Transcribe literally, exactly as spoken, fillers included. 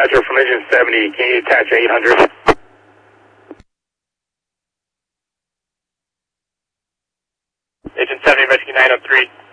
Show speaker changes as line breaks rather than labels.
Roger, from engine seventy, can you attach eight hundred? Agent seventy, rescue nine oh three.